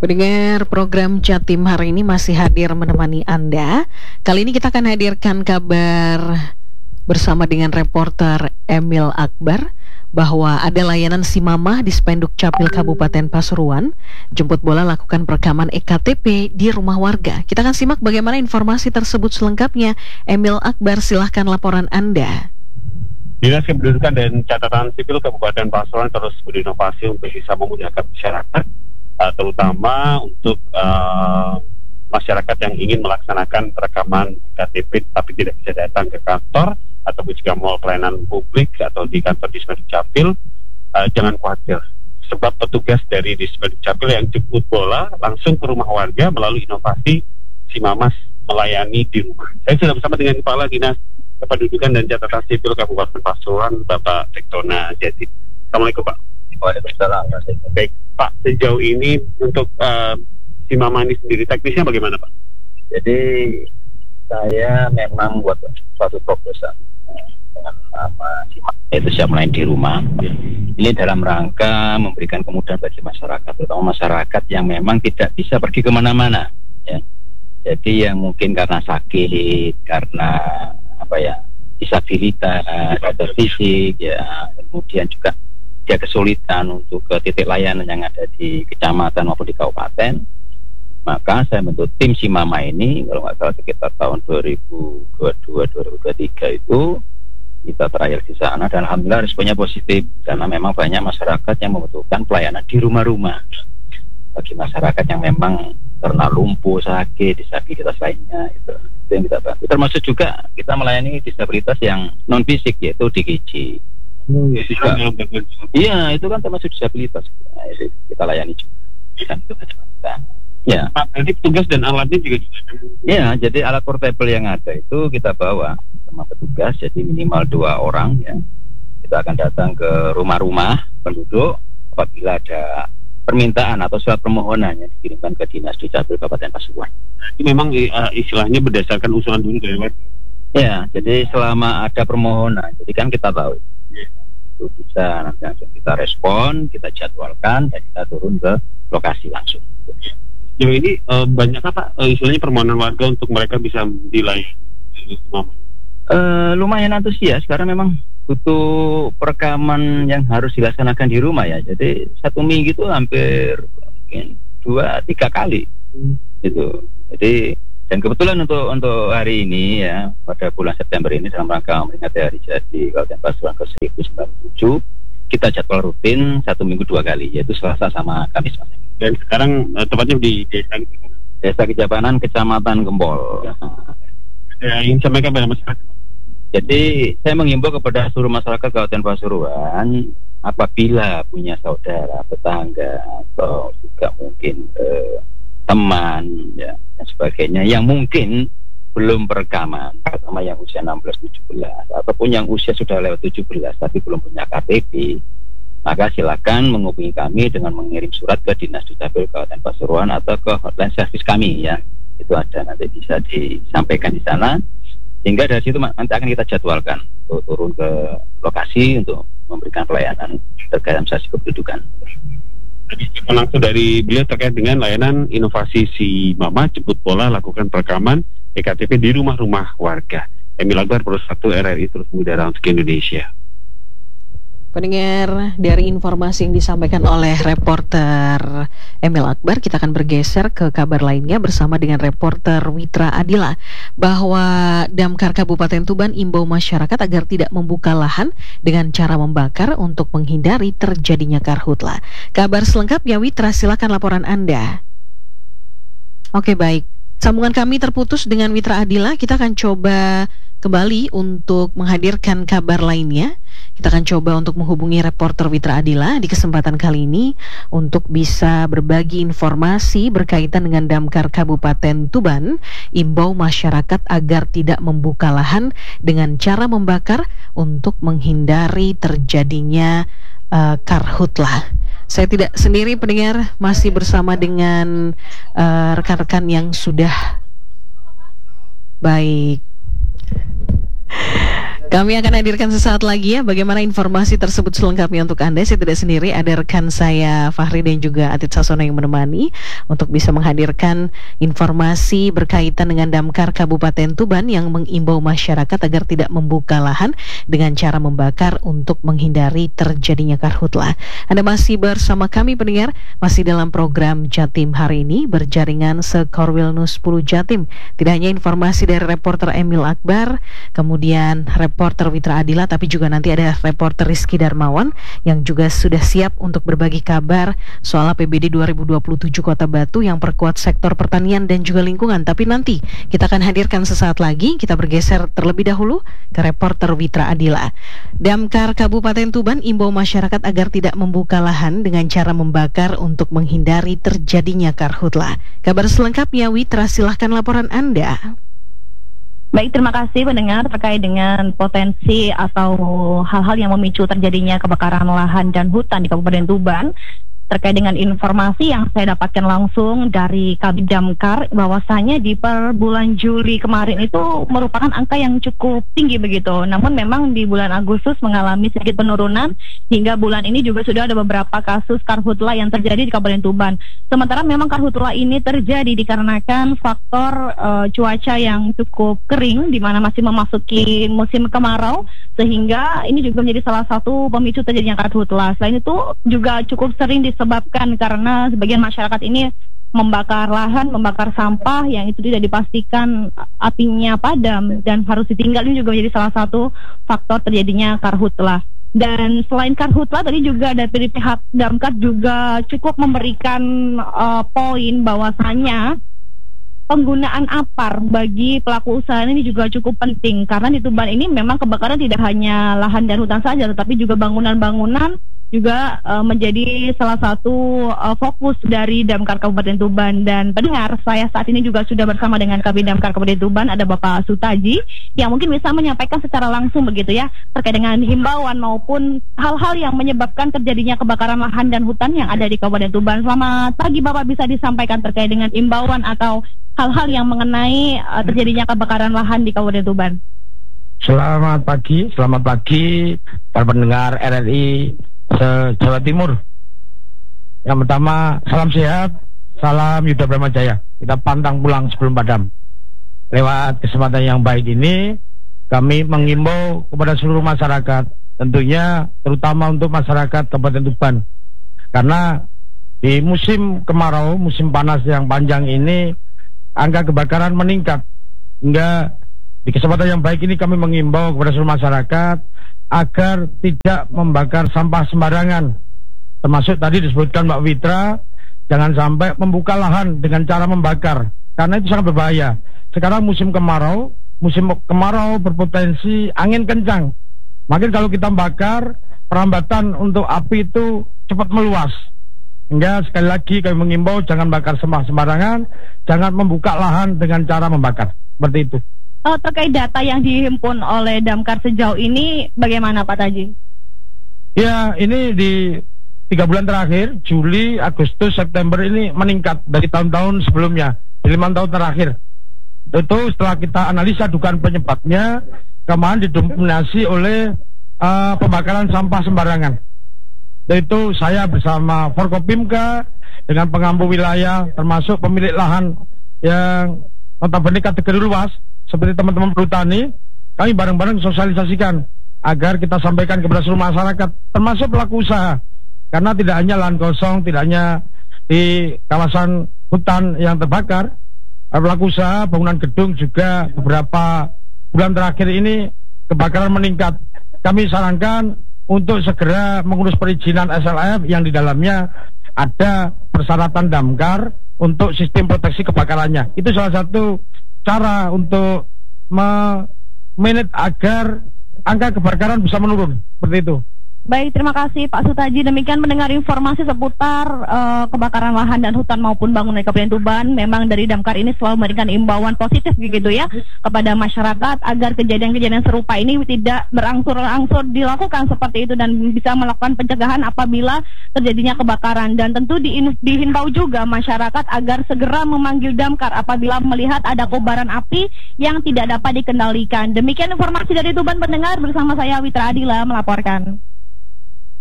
Pendengar program Jatim hari ini masih hadir menemani Anda. Kali ini kita akan hadirkan kabar bersama dengan reporter Emil Akbar bahwa ada layanan si Mama di Spenduk Capil Kabupaten Pasuruan. Jemput bola lakukan perekaman EKTP di rumah warga. Kita akan simak bagaimana informasi tersebut selengkapnya. Emil Akbar, silahkan laporan Anda. Dinas Kependudukan dan Catatan Sipil Kabupaten Pasuruan terus berinovasi untuk bisa memudahkan masyarakat, terutama untuk masyarakat yang ingin melaksanakan perekaman KTP tapi tidak bisa datang ke kantor ataupun juga mall pelayanan publik atau di kantor Dispendik Capil. Jangan khawatir, sebab petugas dari Dispendik Capil yang jemput bola langsung ke rumah warga melalui inovasi si Mamas melayani di rumah. Saya sudah bersama dengan Kepala Dinas Kependudukan dan Catatan Sipil Kabupaten Pasuruan, Bapak Tektona Jadi. Assalamualaikum, Pak. Waalaikumsalam. Baik, Pak, sejauh ini untuk si Mama ini sendiri teknisnya bagaimana, Pak? Jadi saya memang buat suatu proposal dengan nama si Mama, yaitu siap melayani di rumah. Ini dalam rangka memberikan kemudahan bagi masyarakat, terutama masyarakat yang memang tidak bisa pergi kemana-mana, ya. Jadi yang mungkin karena sakit, karena disabilitas atau fisik, ya, kemudian juga dia kesulitan untuk ke titik layanan yang ada di kecamatan maupun di kabupaten, maka saya bentuk tim si Mama ini, kalau nggak salah sekitar tahun 2022-2023 itu kita terakhir di sana, dan alhamdulillah responnya positif karena memang banyak masyarakat yang membutuhkan pelayanan di rumah-rumah bagi masyarakat yang memang karena lumpuh, sakit, disabilitas lainnya, itu yang kita bantu. Termasuk juga kita melayani disabilitas yang non fisik, yaitu DGJ. Iya, itu kan termasuk disabilitas. Nah, itu kita layani juga. Dan itu kita. Ya. Pak, nanti petugas dan alatnya juga. Ya, jadi alat portable yang ada itu kita bawa sama petugas, jadi minimal 2 orang, ya. Kita akan datang ke rumah-rumah penduduk apabila ada permintaan atau surat permohonan yang dikirimkan ke Dinas Dukcapil Kabupaten Pasuruan. Ini memang istilahnya berdasarkan usulan dulu dari warga. Ya, jadi selama ada permohonan, jadi kan kita tahu itu bisa nanti langsung kita respon, kita jadwalkan, dan kita turun ke lokasi langsung. Jadi ini banyak apa istilahnya permohonan warga untuk mereka bisa dilayani? Lumayan antusias karena memang butuh perekaman yang harus dilaksanakan di rumah, ya. Jadi 1 minggu itu hampir mungkin 2-3 kali gitu. Jadi, dan kebetulan untuk hari ini, ya, pada bulan September ini dalam rangka memperingati hari jadi Kabupaten Pasuruan ke 1097, kita jadwal rutin 1 minggu 2 kali, yaitu Selasa sama Kamis. Dan sekarang tepatnya di Desa Kejapanan, Kecamatan Gempol. Ya, ingin sampaikan pada masyarakat. Jadi saya menghimbau kepada seluruh masyarakat Kabupaten Pasuruan, apabila punya saudara, tetangga, atau juga mungkin teman, ya, dan sebagainya yang mungkin belum perekaman, terutama yang usia 16-17 ataupun yang usia sudah lewat 17 tapi belum punya KTP, maka silakan menghubungi kami dengan mengirim surat ke Dinas Dukcapil Kabupaten Pasuruan atau ke hotline service kami, ya. Itu ada, nanti bisa disampaikan di sana. Sehingga dari situ nanti akan kita jadwalkan untuk turun ke lokasi untuk memberikan pelayanan terkait administrasi kependudukan. Langsung dari beliau terkait dengan layanan inovasi si Mama jemput bola lakukan perekaman EKTP di rumah-rumah warga. Emil Akbar, Pro 1 RRI terus mengudara untuk Indonesia. Pendengar, dari informasi yang disampaikan oleh reporter Emil Akbar, kita akan bergeser ke kabar lainnya bersama dengan reporter Witra Adila, bahwa Damkar Kabupaten Tuban imbau masyarakat agar tidak membuka lahan dengan cara membakar untuk menghindari terjadinya karhutla. Kabar selengkapnya, Witra, silakan laporan Anda. Oke, baik. Sambungan kami terputus dengan Witra Adila. Kita akan coba kembali untuk menghadirkan kabar lainnya. Kita akan coba untuk menghubungi reporter Witra Adila di kesempatan kali ini untuk bisa berbagi informasi berkaitan dengan Damkar Kabupaten Tuban imbau masyarakat agar tidak membuka lahan dengan cara membakar untuk menghindari terjadinya karhutlah. Saya tidak sendiri, pendengar, masih bersama dengan rekan-rekan yang sudah baik. Kami akan hadirkan sesaat lagi ya bagaimana informasi tersebut selengkapnya untuk Anda. Saya tidak sendiri, ada rekan saya Fahri dan juga Atit Sasono yang menemani untuk bisa menghadirkan informasi berkaitan dengan Damkar Kabupaten Tuban yang mengimbau masyarakat agar tidak membuka lahan dengan cara membakar untuk menghindari terjadinya karhutlah. Anda masih bersama kami pendengar, masih dalam program Jatim hari ini berjaringan Sekorwil News 10 Jatim. Tidak hanya informasi dari reporter Emil Akbar, kemudian reporter Witra Adila, tapi juga nanti ada reporter Rizky Darmawan yang juga sudah siap untuk berbagi kabar soal APBD 2027 Kota Batu yang perkuat sektor pertanian dan juga lingkungan. Tapi nanti kita akan hadirkan sesaat lagi. Kita bergeser terlebih dahulu ke reporter Witra Adila. Damkar Kabupaten Tuban imbau masyarakat agar tidak membuka lahan dengan cara membakar untuk menghindari terjadinya karhutlah. Kabar selengkapnya Witra, silahkan laporan Anda. Baik, terima kasih pendengar. Terkait dengan potensi atau hal-hal yang memicu terjadinya kebakaran lahan dan hutan di Kabupaten Tuban, terkait dengan informasi yang saya dapatkan langsung dari Kabid Damkar, bahwasanya di per bulan Juli kemarin itu merupakan angka yang cukup tinggi begitu. Namun memang di bulan Agustus mengalami sedikit penurunan, hingga bulan ini juga sudah ada beberapa kasus karhutlah yang terjadi di Kabupaten Tuban. Sementara memang karhutlah ini terjadi dikarenakan faktor cuaca yang cukup kering, di mana masih memasuki musim kemarau, sehingga ini juga menjadi salah satu pemicu terjadinya karhutlah. Selain itu juga cukup sering disebabkan karena sebagian masyarakat ini membakar lahan, membakar sampah yang itu tidak dipastikan apinya padam dan harus ditinggal. Ini juga menjadi salah satu faktor terjadinya karhutlah. Dan selain karhutlah, tadi juga dari pihak Damkar juga cukup memberikan poin bahwasanya penggunaan APAR bagi pelaku usaha ini juga cukup penting, karena di Tuban ini memang kebakaran tidak hanya lahan dan hutan saja, tetapi juga bangunan-bangunan juga menjadi salah satu fokus dari Damkar Kabupaten Tuban. Dan pendengar, saya saat ini juga sudah bersama dengan Kabid Damkar Kabupaten Tuban, ada Bapak Sutaji yang mungkin bisa menyampaikan secara langsung begitu ya, terkait dengan himbauan maupun hal-hal yang menyebabkan terjadinya kebakaran lahan dan hutan yang ada di Kabupaten Tuban. Selamat pagi Bapak, bisa disampaikan terkait dengan himbauan atau hal-hal yang mengenai terjadinya kebakaran lahan di Kabupaten Tuban. Selamat pagi para pendengar RRI Jawa Timur. Yang pertama, salam sehat, salam Yuda Brahma Jaya. Kita pantang pulang sebelum padam. Lewat kesempatan yang baik ini, kami mengimbau kepada seluruh masyarakat, tentunya terutama untuk masyarakat Kabupaten Tuban, karena di musim kemarau, musim panas yang panjang ini, angka kebakaran meningkat. Hingga di kesempatan yang baik ini kami mengimbau kepada seluruh masyarakat agar tidak membakar sampah sembarangan. Termasuk tadi disebutkan Mbak Witra, jangan sampai membuka lahan dengan cara membakar, karena itu sangat berbahaya. Sekarang musim kemarau berpotensi angin kencang. Makin kalau kita membakar, perambatan untuk api itu cepat meluas. Hingga sekali lagi kami mengimbau jangan bakar sampah sembarangan, jangan membuka lahan dengan cara membakar. Seperti itu. Terkait data yang dihimpun oleh Damkar sejauh ini, bagaimana Pak Taji? Ya, ini di 3 bulan terakhir, Juli, Agustus, September ini meningkat dari tahun-tahun sebelumnya, di 5 tahun terakhir. Itu setelah kita analisa dugaan penyebabnya, kemarin didominasi oleh pembakaran sampah sembarangan. Itu saya bersama Forkopimka dengan pengampu wilayah, termasuk pemilik lahan yang notabene kategori luas, seperti teman-teman perhutani, kami bareng-bareng sosialisasikan agar kita sampaikan kepada seluruh masyarakat, termasuk pelaku usaha. Karena tidak hanya lahan kosong, tidak hanya di kawasan hutan yang terbakar, pelaku usaha bangunan gedung juga beberapa bulan terakhir ini kebakaran meningkat. Kami sarankan untuk segera mengurus perizinan SLF yang di dalamnya ada persyaratan Damkar untuk sistem proteksi kebakarannya. Itu salah satu cara untuk manage agar angka kebakaran bisa menurun, seperti itu. Baik, terima kasih Pak Sutaji. Demikian mendengar informasi seputar kebakaran lahan dan hutan maupun bangunan di Kabupaten Tuban. Memang dari Damkar ini selalu memberikan imbauan positif begitu ya kepada masyarakat agar kejadian-kejadian serupa ini tidak berangsur-angsur dilakukan seperti itu dan bisa melakukan pencegahan apabila terjadinya kebakaran. Dan tentu dihimbau juga masyarakat agar segera memanggil Damkar apabila melihat ada kobaran api yang tidak dapat dikendalikan. Demikian informasi dari Tuban pendengar, bersama saya Witra Adila melaporkan.